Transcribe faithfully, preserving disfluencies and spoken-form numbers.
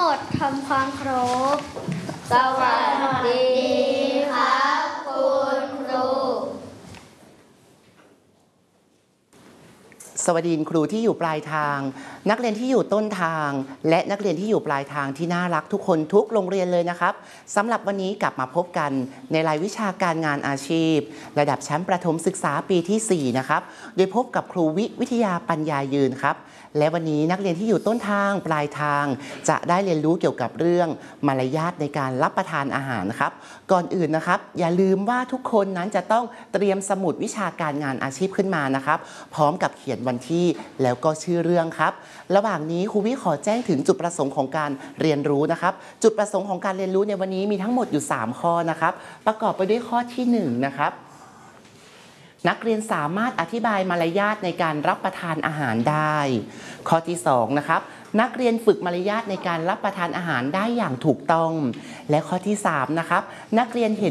หมดทำความเคารพสวัสดีครับคุณครูสวัสดีครูที่อยู่ปลายทางนักเรียนที่อยู่ต้นทางและนักเรียนที่อยู่ปลายทางที่น่ารักทุกคนทุกโรงเรียนเลยนะครับสำหรับวันนี้กลับมาพบกันในรายวิชาการงานอาชีพระดับชั้นประถมศึกษาปีที่สี่นะครับโดยพบกับครูวิวิทยาปัญญายืนครับและวันนี้นักเรียนที่อยู่ต้นทางปลายทางจะได้เรียนรู้เกี่ยวกับเรื่องมารยาทในการรับประทานอาหารครับก่อนอื่นนะครับอย่าลืมว่าทุกคนนั้นจะต้องเตรียมสมุดวิชาการงานอาชีพขึ้นมานะครับพร้อมกับเขียนวันที่แล้วก็ชื่อเรื่องครับระหว่างนี้ครูวิขอแจ้งถึงจุดประสงค์ของการเรียนรู้นะครับจุดประสงค์ของการเรียนรู้ในวันนี้มีทั้งหมดอยู่สามข้อนะครับประกอบไปด้วยข้อที่หนึ่งนะครับนักเรียนสามารถอธิบายมารยาทในการรับประทานอาหารได้ข้อที่สองนะครับนักเรียนฝึกมารยาทในการรับประทานอาหารได้อย่างถูกต้องและข้อที่สามนะครับนักเรียนเห็น